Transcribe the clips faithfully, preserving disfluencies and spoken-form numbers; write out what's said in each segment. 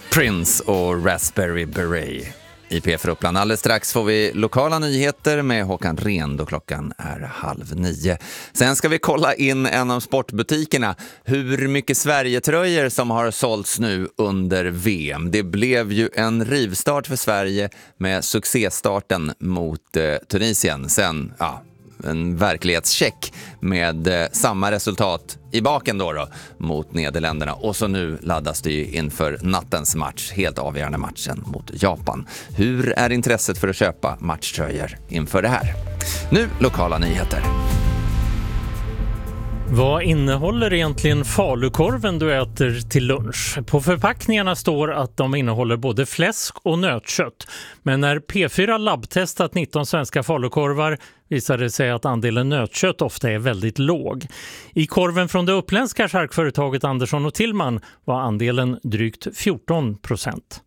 Prince och Raspberry Beret i P fyra Uppland. Alldeles strax får vi lokala nyheter med Håkan Rehn då klockan är halv nio. Sen ska vi kolla in en av sportbutikerna hur mycket Sverige-tröjor som har sålts nu under V M. Det blev ju en rivstart för Sverige med succéstarten mot eh, Tunisien. Sen, ja, en verklighetscheck med eh, samma resultat i baken då, då mot Nederländerna. Och så nu laddas det ju inför nattens match, helt avgörande matchen mot Japan. Hur är intresset för att köpa matchtröjor inför det här? Nu lokala nyheter. Vad innehåller egentligen falukorven du äter till lunch? På förpackningarna står att de innehåller både fläsk och nötkött. Men när P fyra labbtestat nitton svenska falukorvar visade det sig att andelen nötkött ofta är väldigt låg. I korven från det uppländska charkföretaget Andersson och Tillman var andelen drygt fjorton procent.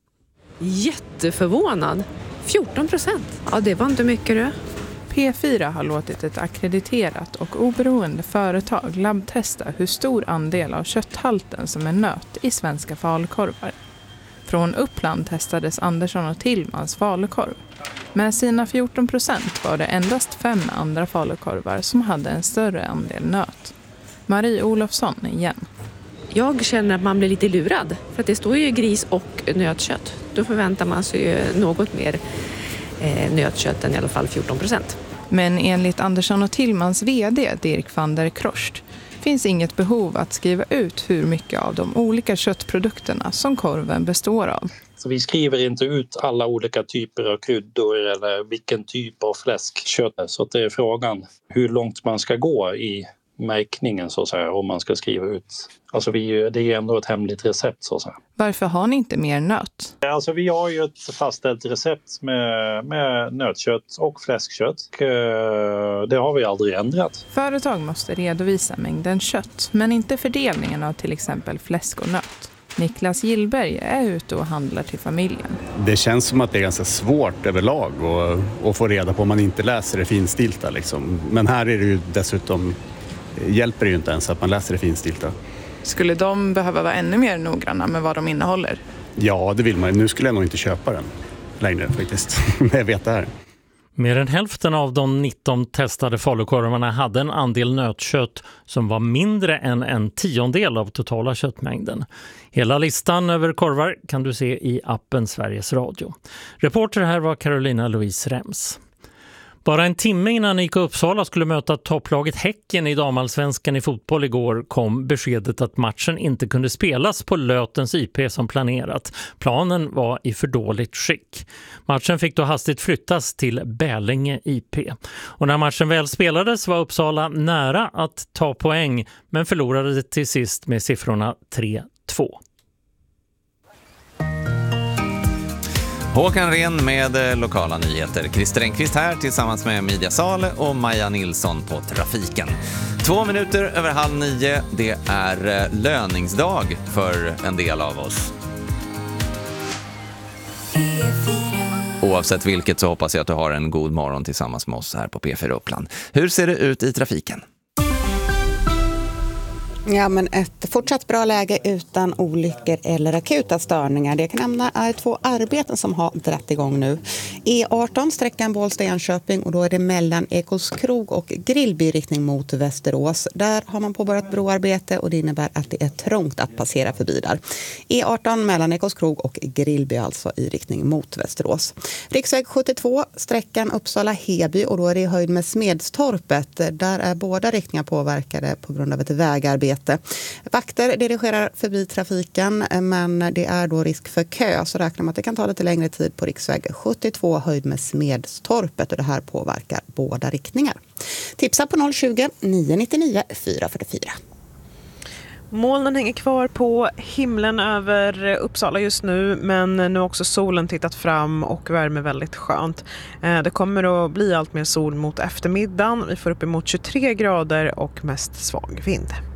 Jätteförvånad. fjorton procent? Ja, det var inte mycket det. P fyra har låtit ett akkrediterat och oberoende företag labbtesta hur stor andel av kötthalten som är nöt i svenska falukorvar. Från Uppland testades Andersson och Tillmans falukorv. Med sina fjorton procent var det endast fem andra falukorvar som hade en större andel nöt. Marie Olofsson igen. Jag känner att man blir lite lurad för att det står ju gris och nötkött. Då förväntar man sig ju något mer eh, nötkött än i alla fall fjorton procent. Men enligt Andersson och Tillmans vd Dirk van der Krost finns inget behov att skriva ut hur mycket av de olika köttprodukterna som korven består av. Så vi skriver inte ut alla olika typer av kryddor eller vilken typ av fläskkött. Så att det är frågan hur långt man ska gå i märkningen så att säga, om man ska skriva ut. Alltså vi, det är ändå ett hemligt recept så att säga. Varför har ni inte mer nöt? Alltså vi har ju ett fastställt recept med, med nötkött och fläskkött. Det har vi aldrig ändrat. Företag måste redovisa mängden kött, men inte fördelningen av till exempel fläsk och nöt. Niklas Gillberg är ute och handlar till familjen. Det känns som att det är ganska svårt överlag att, att få reda på om man inte läser det finstilta. Liksom. Men här är det ju dessutom, hjälper det ju inte ens att man läser det finstilta. Skulle de behöva vara ännu mer noggranna med vad de innehåller? Ja, det vill man. Nu skulle jag nog inte köpa den längre faktiskt, när jag vet det här. Mer än hälften av de nitton testade falukorvarna hade en andel nötkött som var mindre än en tiondel av totala köttmängden. Hela listan över korvar kan du se i appen Sveriges Radio. Reporter här var Carolina Louise Rems. Bara en timme innan I K Uppsala skulle möta topplaget Häcken i damallsvenskan i fotboll igår kom beskedet att matchen inte kunde spelas på Lötens I P som planerat. Planen var i för dåligt skick. Matchen fick då hastigt flyttas till Bälinge I P. Och när matchen väl spelades var Uppsala nära att ta poäng men förlorade till sist med siffrorna tre två. Håkan Rehn med lokala nyheter. Christer Engqvist här tillsammans med Media Sale och Maja Nilsson på trafiken. Två minuter över halv nio. Det är löningsdag för en del av oss. Oavsett vilket så hoppas jag att du har en god morgon tillsammans med oss här på P fyra Uppland. Hur ser det ut i trafiken? Ja, men ett fortsatt bra läge utan olyckor eller akuta störningar. Det kan nämna är två arbeten som har dratt igång nu. E arton, sträckan Bålsta-Enköping, och då är det mellan Ekoskrog och Grillby riktning mot Västerås. Där har man påbörjat broarbete och det innebär att det är trångt att passera förbi där. E arton mellan Ekoskrog och Grillby alltså i riktning mot Västerås. Riksväg sjuttiotvå, sträckan Uppsala-Heby, och då är det i höjd med Smedstorpet. Där är båda riktningar påverkade på grund av ett vägarbete. Vakter dirigerar förbi trafiken, men det är då risk för kö, så räknar man att det kan ta lite längre tid på riksväg sjuttiotvå höjd med Smedstorpet, och det här påverkar båda riktningar. Tipsa på noll tjugo, nio nittionio, fyra fyrtiofyra. Molnen hänger kvar på himlen över Uppsala just nu, men nu har också solen tittat fram och värmer väldigt skönt. Det kommer att bli allt mer sol mot eftermiddagen. Vi får upp emot tjugotre grader och mest svag vind.